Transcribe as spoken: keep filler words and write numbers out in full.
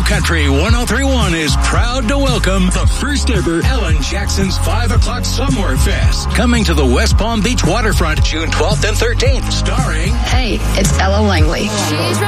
Country one oh three point one is proud to welcome the first ever Ellen Jackson's five o'clock Summer Fest, coming to the West Palm Beach waterfront June twelfth and thirteenth, starring... Hey, it's Ella Langley.